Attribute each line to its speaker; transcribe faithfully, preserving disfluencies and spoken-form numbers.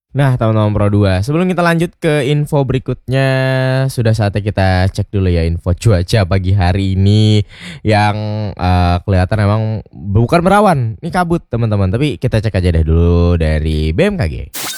Speaker 1: Nah, teman-teman Pro dua, sebelum kita lanjut ke info berikutnya, sudah saatnya kita cek dulu ya info cuaca pagi hari ini yang uh, kelihatan emang bukan merawan, ini kabut teman-teman. Tapi kita cek aja deh dulu dari B M K G.